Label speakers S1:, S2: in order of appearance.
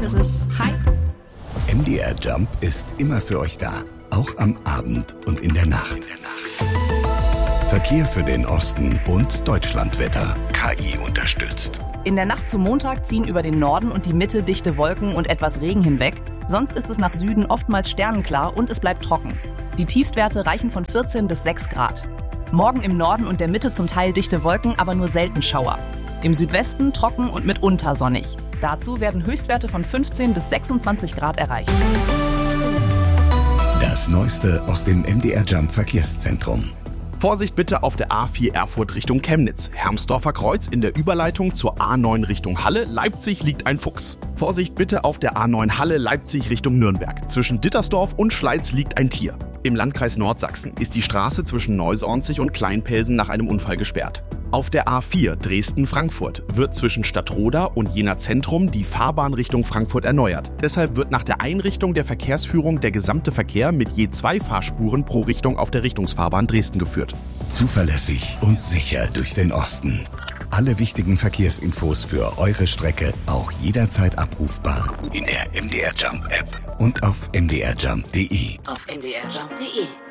S1: ist es. Hi.
S2: MDR Jump ist immer für euch da, auch am Abend und in der Nacht. Verkehr für den Osten und Deutschlandwetter. KI unterstützt.
S3: In der Nacht zum Montag ziehen über den Norden und die Mitte dichte Wolken und etwas Regen hinweg. Sonst ist es nach Süden oftmals sternenklar und es bleibt trocken. Die Tiefstwerte reichen von 14 bis 6 Grad. Morgen im Norden und der Mitte zum Teil dichte Wolken, aber nur selten Schauer. Im Südwesten trocken und mitunter sonnig. Dazu werden Höchstwerte von 15 bis 26 Grad erreicht.
S2: Das Neueste aus dem MDR Jump Verkehrszentrum.
S4: Vorsicht bitte auf der A4 Erfurt Richtung Chemnitz. Hermsdorfer Kreuz in der Überleitung zur A9 Richtung Halle. Leipzig liegt ein Fuchs. Vorsicht bitte auf der A9 Halle Leipzig Richtung Nürnberg. Zwischen Dittersdorf und Schleiz liegt ein Tier. Im Landkreis Nordsachsen ist die Straße zwischen Neusornzig und Kleinpelsen nach einem Unfall gesperrt. Auf der A4 Dresden-Frankfurt wird zwischen Stadtroda und Jena Zentrum die Fahrbahn Richtung Frankfurt erneuert. Deshalb wird nach der Einrichtung der Verkehrsführung der gesamte Verkehr mit je 2 Fahrspuren pro Richtung auf der Richtungsfahrbahn Dresden geführt.
S2: Zuverlässig und sicher durch den Osten. Alle wichtigen Verkehrsinfos für eure Strecke auch jederzeit abrufbar in der MDR Jump App und auf mdrjump.de.
S1: Auf mdrjump.de.